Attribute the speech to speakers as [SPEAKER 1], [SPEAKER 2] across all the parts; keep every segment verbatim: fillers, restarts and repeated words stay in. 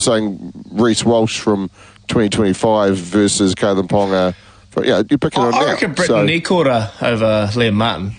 [SPEAKER 1] saying Reece Walsh from twenty twenty-five versus Kalyn Ponga. But yeah, you're picking
[SPEAKER 2] I,
[SPEAKER 1] on
[SPEAKER 2] I
[SPEAKER 1] now.
[SPEAKER 2] reckon Britton
[SPEAKER 1] so.
[SPEAKER 2] Nikora over Liam Martin.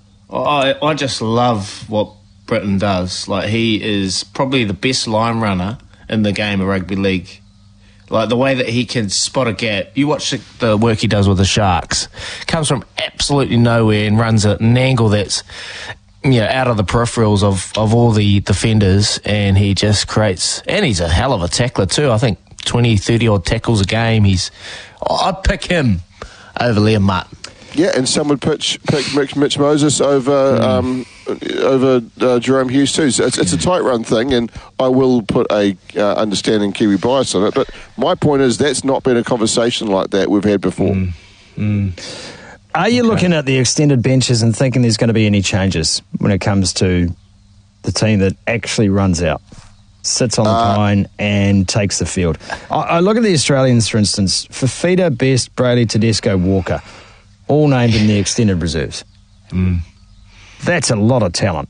[SPEAKER 2] I, I just love what Britton does. Like, he is probably the best line runner in the game of rugby league. Like, the way that he can spot a gap. You watch the, the work he does with the Sharks. Comes from absolutely nowhere and runs at an angle that's, you know, out of the peripherals of, of all the defenders, and he just creates... And he's a hell of a tackler too. I think twenty, thirty-odd tackles a game. He's... I'd pick him over Liam Martin.
[SPEAKER 1] Yeah, and some would pitch, pick Mitch, Mitch Moses over mm. um, over uh, Jerome Hughes too. So it's, it's a tight run thing, and I will put a uh, understanding Kiwi bias on it. But my point is that's not been a conversation like that we've had before.
[SPEAKER 3] Mm. Mm. Are you okay. looking at the extended benches and thinking there's going to be any changes when it comes to the team that actually runs out, sits on the uh, line and takes the field? I, I look at the Australians, for instance, Fifita, Best, Brayley, Tedesco, Walker, all named in the extended reserves. Mm. That's a lot of talent.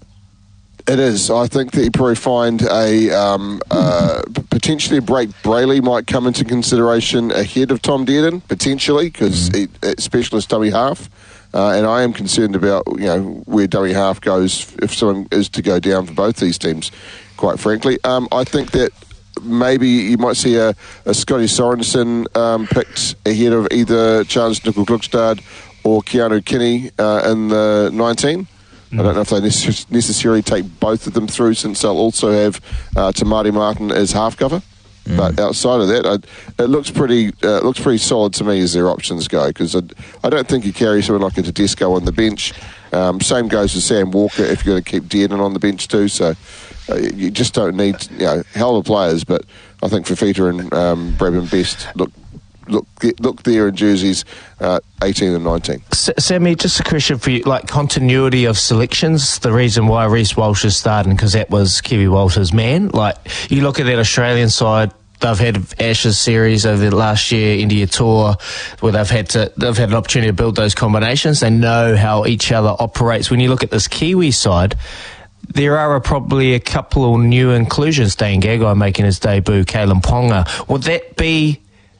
[SPEAKER 1] It is. I think that you probably find a um, uh, potentially a break. Brayley might come into consideration ahead of Tom Dearden, potentially, because mm. he, specialist dummy half. Uh, and I am concerned about, you know, where dummy half goes if someone is to go down for both these teams, quite frankly. Um, I think that maybe you might see a, a Scotty Sorensen um, picked ahead of either Charles Nickel-Glückstad or Keanu Kinney uh, in the nineteen. Mm. I don't know if they necess- necessarily take both of them through, since they'll also have uh, Tamati Martin as half cover. Mm. But outside of that, I, it looks pretty uh, it looks pretty solid to me as their options go, because I, I don't think you carry someone like a Tedesco on the bench. Um, same goes with Sam Walker if you're going to keep Dearden on the bench too. So uh, you just don't need, you know, hell of players. But I think Fifita and um, Bradman Best look look look there in jerseys uh, eighteen and nineteen.
[SPEAKER 2] S- Sammy, just a question for you, like continuity of selections. The reason why Reece Walsh is starting, because that was Kiwi Walter's man. Like, you look at that Australian side, they've had Ashes series over the last year, India tour, where they've had to they've had an opportunity to build those combinations. They know how each other operates. When you look at this Kiwi side, there are probably a couple of new inclusions. Dane Gagai making his debut, Kalyn Ponga. Would that be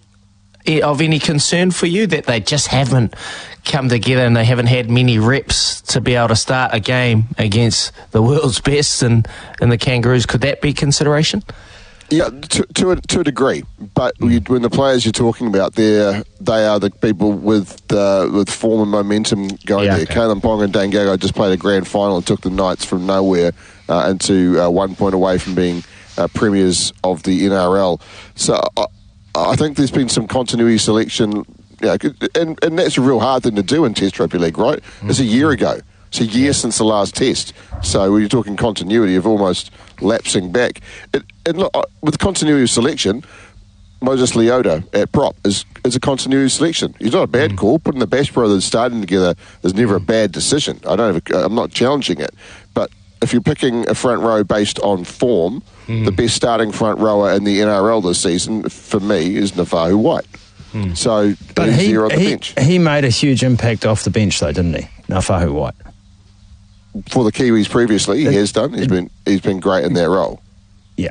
[SPEAKER 2] of any concern for you, that they just haven't come together and they haven't had many reps to be able to start a game against the world's best and, and the Kangaroos? Could that be consideration?
[SPEAKER 1] Yeah, to to a, to a degree, but you, when the players you're talking about, they they are the people with uh, with form and momentum going
[SPEAKER 3] yeah,
[SPEAKER 1] there.
[SPEAKER 3] okay.
[SPEAKER 1] Kalyn Ponga and Dane Gagai just played a grand final and took the Knights from nowhere uh, into uh, one point away from being uh, premiers of the N R L. So I, I think there's been some continuity selection, you know, and and that's a real hard thing to do in Test Rugby League, right? Mm-hmm. It's a year ago. It's a year since the last test. So when you're talking continuity of almost lapsing back, it, and look, with continuity of selection, Moses Leota at prop is is a continuity selection. He's not a bad mm. call. Putting the Bash Brothers starting together is never a bad decision. I don't have a, I'm not challenging it, but if you're picking a front row based on form, mm. the best starting front rower in the N R L this season for me is Nafahu White. Mm. So
[SPEAKER 3] but
[SPEAKER 1] he's
[SPEAKER 3] he,
[SPEAKER 1] there on the
[SPEAKER 3] he,
[SPEAKER 1] bench.
[SPEAKER 3] He made a huge impact off the bench though, didn't he, Nafahu White?
[SPEAKER 1] For the Kiwis previously, he it, has done. He's it, been he's been great in that role.
[SPEAKER 3] Yeah.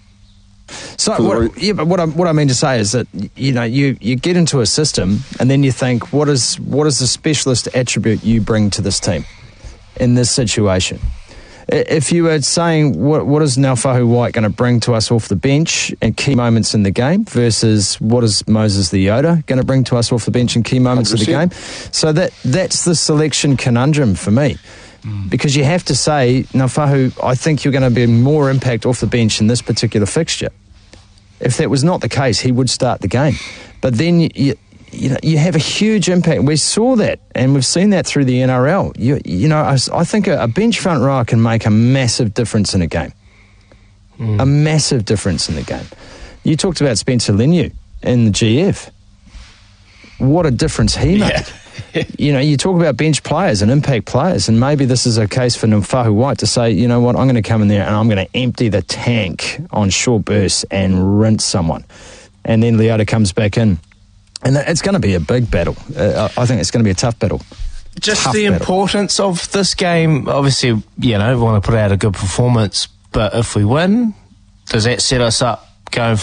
[SPEAKER 3] So what, re- yeah, but what I what I mean to say is that, you know, you, you get into a system and then you think, what is what is the specialist attribute you bring to this team in this situation? If you were saying what what is Nafahu White going to bring to us off the bench in key moments in the game versus what is Moses Leota going to bring to us off the bench in key moments one hundred percent of the game, so that that's the selection conundrum for me. Mm. Because you have to say, Nafahu, I think you're going to be more impact off the bench in this particular fixture. If that was not the case, he would start the game. But then you, you, you know, you have a huge impact. We saw that, and we've seen that through the N R L. You, you know, I, I think a, a bench front rower can make a massive difference in a game. Mm. A massive difference in the game. You talked about Spencer Leniu in the G F. What a difference he made. Yeah. You know, you talk about bench players and impact players, and maybe this is a case for Nafahu White to say, you know what, I'm going to come in there and I'm going to empty the tank on short bursts and rinse someone. And then Leota comes back in. And it's going to be a big battle. Uh, I think it's going to be a tough battle.
[SPEAKER 2] Just
[SPEAKER 3] tough
[SPEAKER 2] the
[SPEAKER 3] battle.
[SPEAKER 2] importance of this game, obviously, you know, we want to put out a good performance, but if we win, does that set us up going